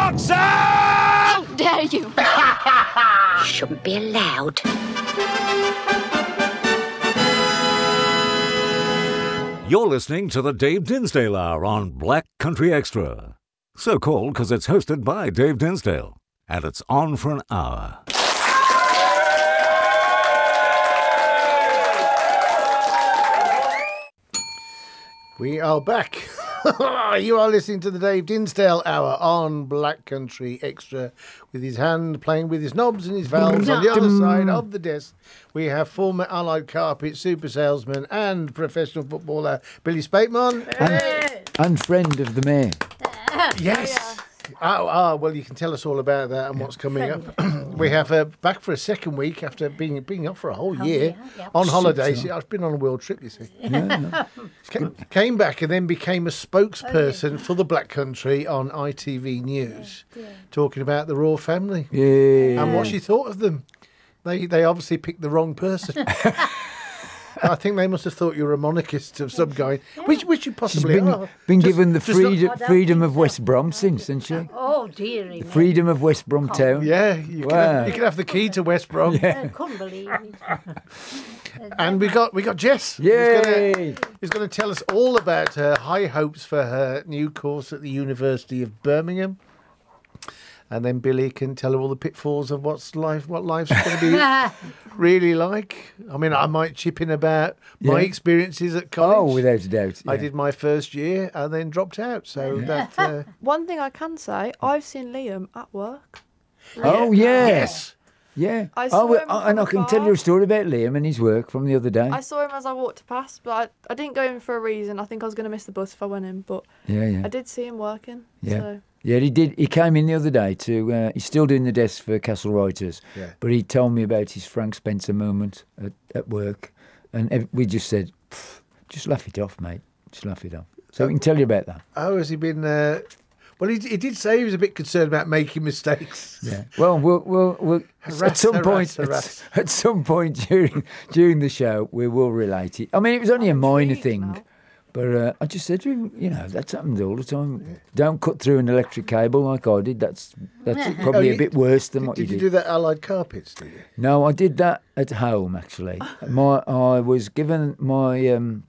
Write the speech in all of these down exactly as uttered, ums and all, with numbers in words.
nonsense! How dare you! Shouldn't be allowed. You're listening to the Dave Dinsdale Hour on Black Country Extra. So called because it's hosted by Dave Dinsdale. And it's on for an hour. We are back. You are listening to the Dave Dinsdale Hour on Black Country Extra, with his hand playing with his knobs and his valves. On the other side of the desk, we have former Allied Carpet super salesman and professional footballer Billy Spateman. And, and friend of the mayor. Yes. Oh, oh, well, you can tell us all about that and what's coming up. We have uh, back for a second week after being being up for a whole year yeah, yeah. on holidays. I've been on a world trip, you see. Yeah. Ca- Came back and then became a spokesperson for the Black Country on I T V News, Yeah, yeah. talking about the royal family Yeah. and what she thought of them. They they obviously picked the wrong person. I think they must have thought you were a monarchist of some kind, which which you She's possibly been, are. been Just- given the just not- freedom, I don't freedom think of so. West Brom since, hasn't she? Oh, dearie me. Freedom of West Brom Town. Yeah, you can, Wow. have, you can have the key to West Brom. I couldn't believe it. And we got we got Jess. Yay! Who's going to tell us all about her high hopes for her new course at the University of Birmingham. And then Billy can tell her all the pitfalls of what's life, what life's going to be really like. I mean, I might chip in about my Yeah. experiences at college. Oh, without a doubt. I yeah. did my first year and then dropped out. So that. Uh, One thing I can say, I've seen Liam at work. Oh, yeah. yes. Yeah. I saw oh, well, him uh, and I from can tell afar. you a story about Liam and his work from the other day. I saw him as I walked past, but I, I didn't go in for a reason. I think I was going to miss the bus if I went in, but Yeah, yeah. I did see him working. Yeah. So. Yeah, he did. He came in the other day to. Uh, he's still doing the desk for Castle Writers, Yeah. but he told me about his Frank Spencer moment at, at work, and ev- we just said, "Pff, just laugh it off, mate. Just laugh it off. So we can tell you about that. Oh, has he been? Uh, well, he, he did say he was a bit concerned about making mistakes. Yeah. Well, we'll, we'll, we'll at Harass, some harass, point, harass. At, at some point during during the show, we will relate it. I mean, it was only a I'm minor intrigued thing, now. but uh, I just said to him, you know, that's happened all the time. Don't cut through an electric cable like I did. That's that's probably Oh, a you- bit worse than Did, what did you you did. do that Allied Carpets? Did you? No, I did that at home actually. My I was given my um,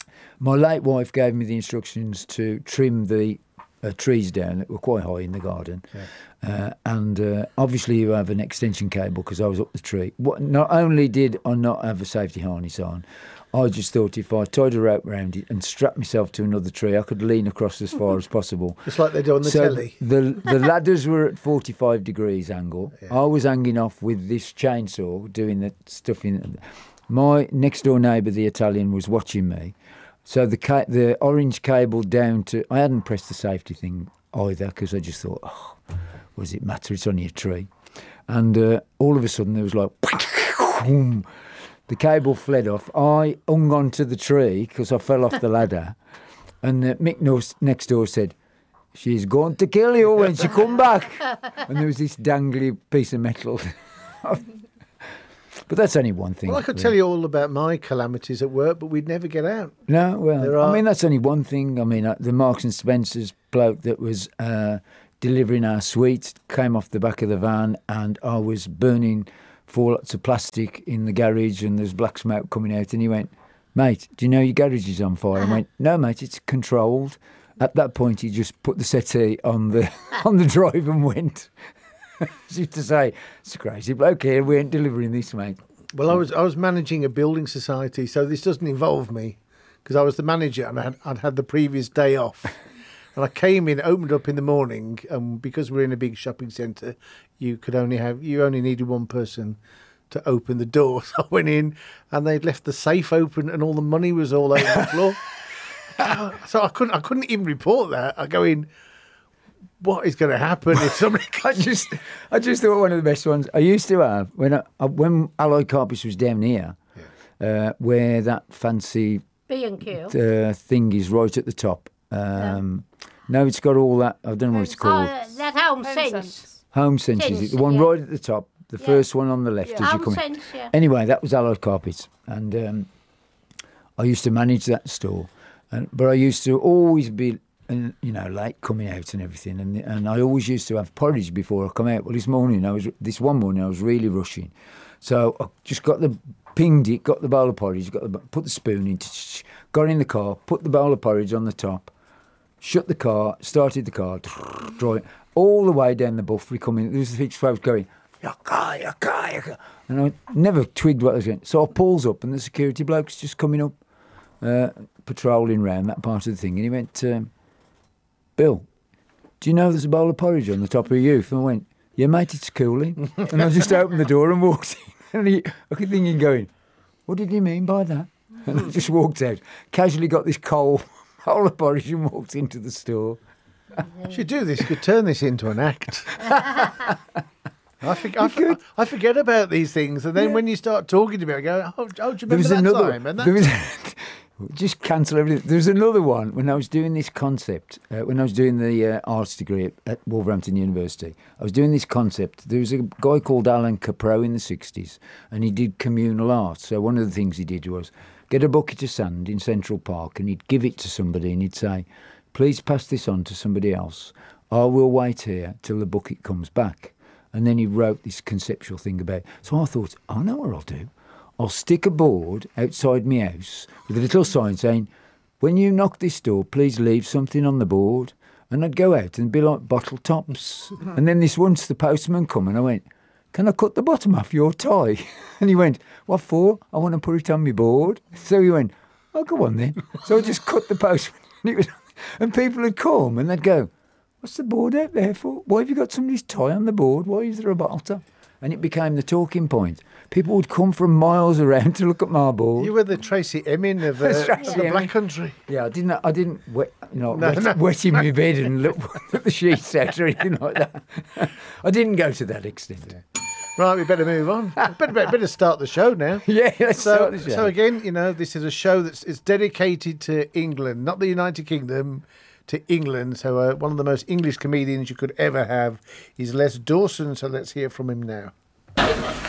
my late wife gave me the instructions to trim the uh, trees down that were quite high in the garden, uh, and uh, obviously you have an extension cable because I was up the tree. What, not only did I not have a safety harness on, I just thought if I tied a rope around it and strapped myself to another tree, I could lean across as far as possible. Just like they do on the So telly. the the ladders were at forty-five degrees angle. I was hanging off with this chainsaw doing the stuff in. My next door neighbour, the Italian, was watching me. So the ca- the orange cable down to I hadn't pressed the safety thing either because I just thought, oh, what does it matter? It's only a tree. And uh, all of a sudden there was like, boom. The cable fled off. I hung on to the tree because I fell off the ladder. And uh, Mick Nos- next door said, she's going to kill you when she come back. And there was this dangly piece of metal. But that's only one thing. Well, I could tell you all about my calamities at work, but we'd never get out. No, well, There I are- mean, that's only one thing. I mean, uh, the Marks and Spencer's bloke that was uh, delivering our sweets came off the back of the van and I was burning four lots of plastic in the garage and there's black smoke coming out. And he went, mate, do you know your garage is on fire? I went, no, mate, it's controlled. At that point, he just put the settee on the on the drive and went. As if to say, it's a crazy bloke here, we ain't delivering this, mate. Well, I was I was managing a building society, so this doesn't involve me because I was the manager and I had, I'd had the previous day off. And I came in, opened up in the morning, and because we're in a big shopping centre, you could only have you only needed one person to open the door. So I went in, and they'd left the safe open, and all the money was all over the floor. So I couldn't I couldn't even report that. I go in. What is going to happen if somebody? I just, I just thought one of the best ones I used to have when I, I- when Allied Carpets was down here, uh, where that fancy B and Q. uh, thing is right at the top. Um, No, it's got all that. I don't know what it's Oh, called. uh, that home Home sense. sense. Home Sense, is it? Sense, The one yeah. right at the top, the Yeah. first one on the left Yeah. as you Home come in. sense, yeah. Anyway, that was Allied Carpets, and um, I used to manage that store. And, but I used to always be and you know, late coming out and everything, and and I always used to have porridge before I come out. Well, this morning I was this one morning I was really rushing, so I just got the pinged it, got the bowl of porridge, got the put the spoon in, got in the car, put the bowl of porridge on the top, shut the car, started the car, drive all the way down the buff. We come in, there was the folks going, "Yaka, yaka, yaka," and I never twigged what I was going. So I pulls up, and the security bloke's just coming up, uh, patrolling round that part of the thing, and he went, um, "Bill, do you know there's a bowl of porridge on the top of your youth?" And I went, "Yeah, mate, it's cooling." And I just opened the door and walked in, and he, I could think him going, "What did he mean by that?" And I just walked out, casually got this cold bowl of porridge and walked into the store. You should do this. You could turn this into an act. I, for, I, for, I forget about these things, and then yeah. when you start talking to me, I go, "Oh, oh do you remember that another, time?" And that there was, just cancel everything. There was another one when I was doing this concept. Uh, when I was doing the uh, arts degree at, at Wolverhampton University, I was doing this concept. There was a guy called Alan Capro in the sixties, and he did communal art. So one of the things he did was get a bucket of sand in Central Park, and he'd give it to somebody, and he'd say, "Please pass this on to somebody else. I will wait here till the bucket comes back." And then he wrote this conceptual thing about it. So I thought, I know what I'll do. I'll stick a board outside my house with a little sign saying, "When you knock this door, please leave something on the board." And I'd go out and be like bottle tops. And then this once the postman come and I went, "Can I cut the bottom off your tie?" And he went, "What for?" "I want to put it on my board." So he went, "Oh, go on then." So I just cut the postman. And, it was, and people would come and they'd go, "What's the board out there for? Why have you got somebody's tie on the board? Why is there a bottle top?" And it became the talking point. People would come from miles around to look at my board. You were the Tracy Emin of, uh, of the Black Country. Yeah, I didn't. I didn't wet, you know, No, wet, no. wet in my bed and look at the sheets out or anything like that. I didn't go to that extent. Right, we better move on. better, better, better start the show now. Yeah, let's So, start the show. so again, you know, this is a show that's it's dedicated to England, not the United Kingdom, to England. So uh, one of the most English comedians you could ever have is Les Dawson. So let's hear from him now.